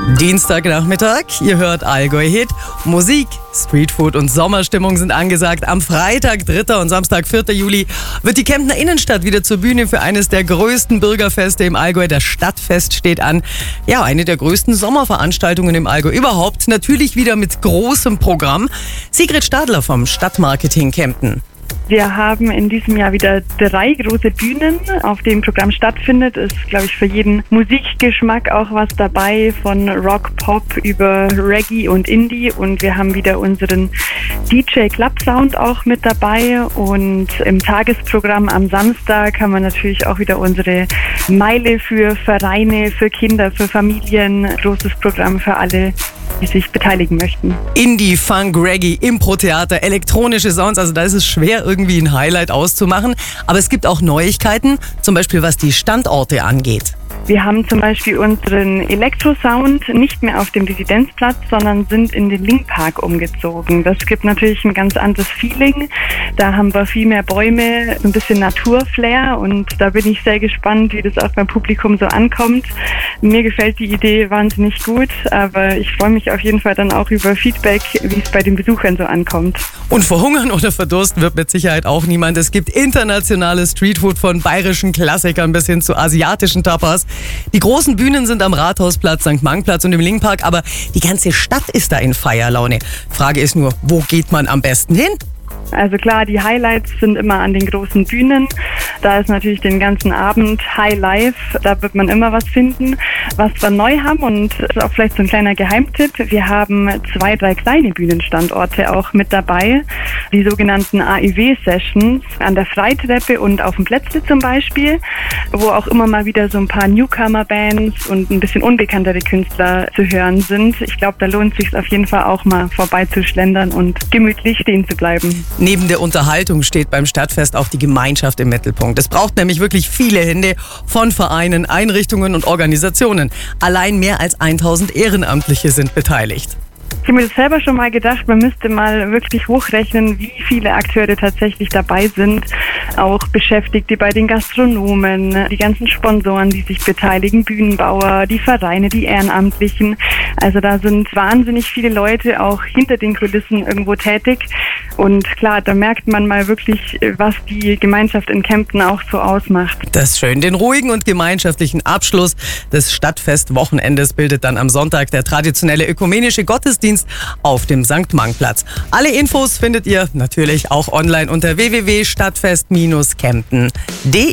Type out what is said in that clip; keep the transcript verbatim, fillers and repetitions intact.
Dienstagnachmittag, ihr hört Allgäu Hit. Musik, Streetfood und Sommerstimmung sind angesagt. Am Freitag, dritter und Samstag, vierter Juli, wird die Kemptner Innenstadt wieder zur Bühne für eines der größten Bürgerfeste im Allgäu. Das Stadtfest steht an. Ja, eine der größten Sommerveranstaltungen im Allgäu überhaupt. Natürlich wieder mit großem Programm. Sigrid Stadler vom Stadtmarketing Kempten. Wir haben in diesem Jahr wieder drei große Bühnen, auf denen Programm stattfindet. Ist, glaube ich, für jeden Musikgeschmack auch was dabei, von Rock, Pop über Reggae und Indie. Und wir haben wieder unseren D J Club Sound auch mit dabei. Und im Tagesprogramm am Samstag haben wir natürlich auch wieder unsere Meile für Vereine, für Kinder, für Familien. Großes Programm für alle, die sich beteiligen möchten. Indie, Funk, Reggae, Impro-Theater, elektronische Sounds, also da ist es schwer, irgendwie ein Highlight auszumachen. Aber es gibt auch Neuigkeiten, zum Beispiel was die Standorte angeht. Wir haben zum Beispiel unseren Elektrosound nicht mehr auf dem Residenzplatz, sondern sind in den Linkpark umgezogen. Das gibt natürlich ein ganz anderes Feeling. Da haben wir viel mehr Bäume, ein bisschen Naturflair, und da bin ich sehr gespannt, wie das auch beim Publikum so ankommt. Mir gefällt die Idee wahnsinnig gut, aber ich freue mich auf jeden Fall dann auch über Feedback, wie es bei den Besuchern so ankommt. Und verhungern oder verdursten wird mit Sicherheit auch niemand. Es gibt internationales Streetfood von bayerischen Klassikern bis hin zu asiatischen Tapas. Die großen Bühnen sind am Rathausplatz, Sankt Mangplatz und im Linkpark, aber die ganze Stadt ist da in Feierlaune. Frage ist nur, wo geht man am besten hin? Also klar, die Highlights sind immer an den großen Bühnen. Da ist natürlich den ganzen Abend High Life. Da wird man immer was finden, was wir neu haben. Und das ist auch vielleicht so ein kleiner Geheimtipp. Wir haben zwei, drei kleine Bühnenstandorte auch mit dabei. Die sogenannten A I W-Sessions an der Freitreppe und auf dem Plätzle zum Beispiel, wo auch immer mal wieder so ein paar Newcomer-Bands und ein bisschen unbekanntere Künstler zu hören sind. Ich glaube, da lohnt es sich auf jeden Fall auch mal vorbeizuschlendern und gemütlich stehen zu bleiben. Neben der Unterhaltung steht beim Stadtfest auch die Gemeinschaft im Mittelpunkt. Es braucht nämlich wirklich viele Hände von Vereinen, Einrichtungen und Organisationen. Allein mehr als tausend Ehrenamtliche sind beteiligt. Ich habe mir das selber schon mal gedacht, man müsste mal wirklich hochrechnen, wie viele Akteure tatsächlich dabei sind. Auch Beschäftigte bei den Gastronomen, die ganzen Sponsoren, die sich beteiligen, Bühnenbauer, die Vereine, die Ehrenamtlichen. Also da sind wahnsinnig viele Leute auch hinter den Kulissen irgendwo tätig. Und klar, da merkt man mal wirklich, was die Gemeinschaft in Kempten auch so ausmacht. Das ist schön. Den ruhigen und gemeinschaftlichen Abschluss des Stadtfest-Wochenendes bildet dann am Sonntag der traditionelle ökumenische Gottesdienst auf dem Sankt Mangplatz. Alle Infos findet ihr natürlich auch online unter w w w punkt stadtfest Bindestrich kempten punkt de.